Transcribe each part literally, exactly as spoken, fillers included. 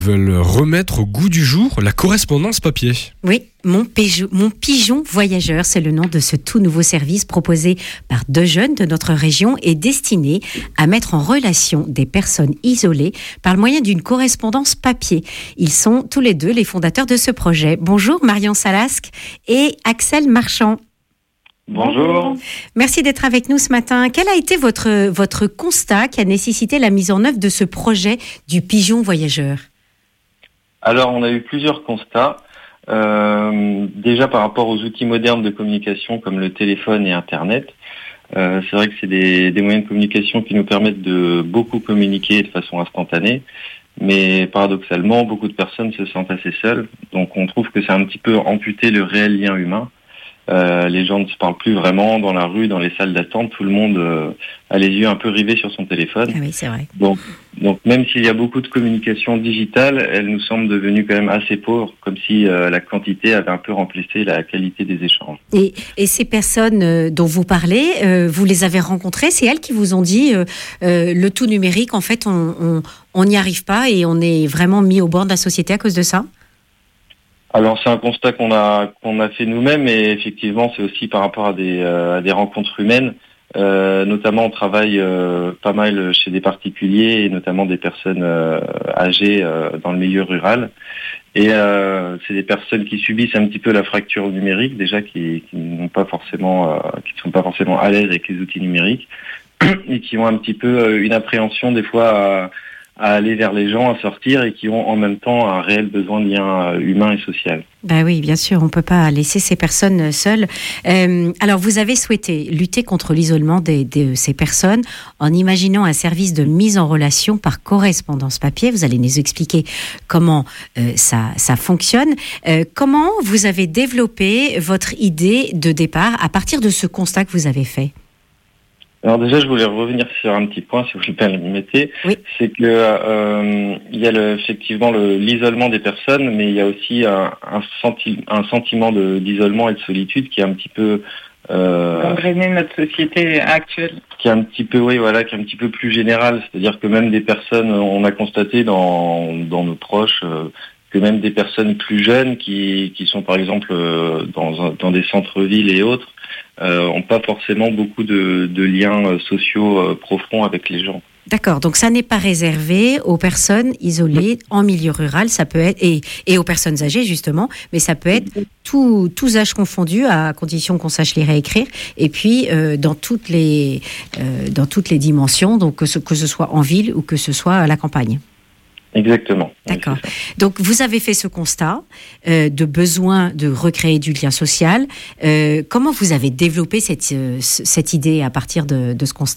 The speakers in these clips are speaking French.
Veulent remettre au goût du jour la correspondance papier. Oui, mon, pigeon, mon pigeon voyageur, c'est le nom de ce tout nouveau service proposé par deux jeunes de notre région et destiné à mettre en relation des personnes isolées par le moyen d'une correspondance papier. Ils sont tous les deux les fondateurs de ce projet. Bonjour Marion Salasque et Axel Marchand. Bonjour. Merci d'être avec nous ce matin. Quel a été votre, votre constat qui a nécessité la mise en œuvre de ce projet du pigeon voyageur ? Alors, on a eu plusieurs constats. Euh, déjà par rapport aux outils modernes de communication comme le téléphone et Internet. Euh, c'est vrai que c'est des, des moyens de communication qui nous permettent de beaucoup communiquer de façon instantanée. Mais paradoxalement, beaucoup de personnes se sentent assez seules. Donc on trouve que c'est un petit peu amputé le réel lien humain. Euh, les gens ne se parlent plus vraiment dans la rue, dans les salles d'attente. Tout le monde euh, a les yeux un peu rivés sur son téléphone. Ah oui, c'est vrai. Donc, donc même s'il y a beaucoup de communication digitale, elle nous semble devenue quand même assez pauvre, comme si euh, la quantité avait un peu remplacé la qualité des échanges. Et, et ces personnes euh, dont vous parlez, euh, vous les avez rencontrées, c'est elles qui vous ont dit euh, euh, le tout numérique, en fait, on on n'y arrive pas et on est vraiment mis au bord de la société à cause de ça ? Alors c'est un constat qu'on a qu'on a fait nous-mêmes et effectivement c'est aussi par rapport à des euh, à des rencontres humaines. Euh, notamment on travaille euh, pas mal chez des particuliers et notamment des personnes euh, âgées euh, dans le milieu rural. Et euh, c'est des personnes qui subissent un petit peu la fracture numérique déjà, qui, qui n'ont pas forcément euh, qui ne sont pas forcément à l'aise avec les outils numériques et qui ont un petit peu une appréhension des fois à à aller vers les gens, à sortir et qui ont en même temps un réel besoin de lien humain et social. Ben oui, bien sûr, on ne peut pas laisser ces personnes seules. Euh, alors, vous avez souhaité lutter contre l'isolement des, de ces personnes en imaginant un service de mise en relation par correspondance papier. Vous allez nous expliquer comment euh, ça, ça fonctionne. Euh, comment vous avez développé votre idée de départ à partir de ce constat que vous avez fait ? Alors déjà, je voulais revenir sur un petit point, si vous le permettez. Oui. C'est que euh, il y a le, effectivement le, l'isolement des personnes, mais il y a aussi un, un, senti, un sentiment de, d'isolement et de solitude qui est un petit peu euh, engrainé notre société actuelle. Qui est un petit peu, oui, voilà, qui est un petit peu plus général. C'est-à-dire que même des personnes, on a constaté dans dans nos proches. Euh, que même des personnes plus jeunes qui, qui sont par exemple euh, dans, dans des centres-villes et autres, euh, ont pas forcément beaucoup de, de liens euh, sociaux euh, profonds avec les gens. D'accord, donc ça n'est pas réservé aux personnes isolées en milieu rural, ça peut être et, et aux personnes âgées justement, mais ça peut être tout, tous âges confondus à condition qu'on sache lire et écrire, et puis euh, dans toutes les euh, dans toutes les dimensions, donc que ce, que ce soit en ville ou que ce soit à la campagne. Exactement. D'accord. Donc, vous avez fait ce constat euh, de besoin de recréer du lien social. Euh, comment vous avez développé cette, euh, cette idée à partir de, de ce constat ?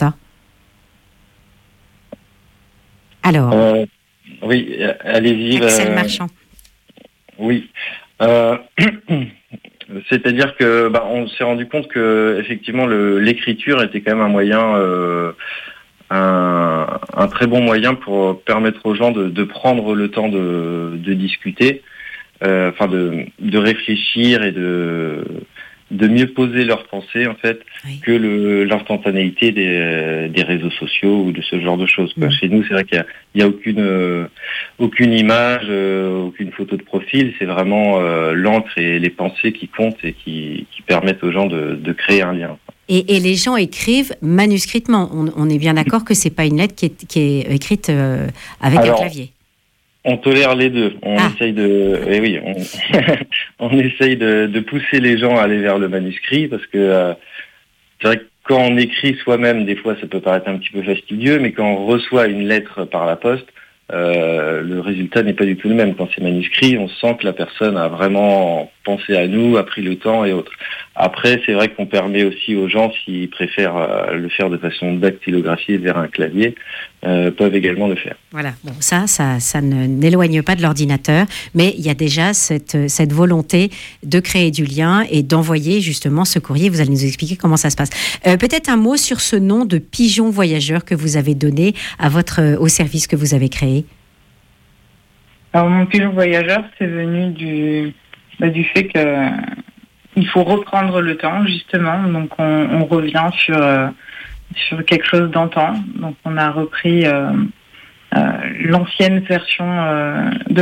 Alors, euh, oui, allez-y. Axel euh, Marchand. Oui. Euh, c'est-à-dire que bah, on s'est rendu compte que effectivement le, l'écriture était quand même un moyen. Euh, Un, un très bon moyen pour permettre aux gens de, de prendre le temps de, de discuter, euh, enfin de, de réfléchir et de, de mieux poser leurs pensées en fait, oui. que le, l'instantanéité des, des réseaux sociaux ou de ce genre de choses. Quoi. Mmh. Chez nous, c'est vrai qu'il y a, il y a aucune, euh, aucune image, euh, aucune photo de profil. C'est vraiment euh, l'encre et les pensées qui comptent et qui, qui permettent aux gens de, de créer un lien. Et, et les gens écrivent manuscritement. On, on est bien d'accord que c'est pas une lettre qui est, qui est écrite euh, avec Alors, un clavier. On tolère les deux. On ah. essaye de, eh oui, on, on essaye de, de pousser les gens à aller vers le manuscrit parce que euh, c'est vrai que quand on écrit soi-même, des fois, ça peut paraître un petit peu fastidieux, mais quand on reçoit une lettre par la poste, euh, le résultat n'est pas du tout le même. Quand c'est manuscrit, on sent que la personne a vraiment pensé à nous, a pris le temps et autres. Après, c'est vrai qu'on permet aussi aux gens, s'ils préfèrent euh, le faire de façon dactylographiée vers un clavier, euh, peuvent également le faire. Voilà, bon, ça, ça, ça ne, n'éloigne pas de l'ordinateur, mais il y a déjà cette, cette volonté de créer du lien et d'envoyer justement ce courrier. Vous allez nous expliquer comment ça se passe. Euh, peut-être un mot sur ce nom de pigeon voyageur que vous avez donné à votre, au service que vous avez créé. Alors, mon pigeon voyageur, c'est venu du, bah, du fait que il faut reprendre le temps, justement. Donc, on, on revient sur, euh, sur quelque chose d'antan. Donc, on a repris euh, euh, l'ancienne version euh, de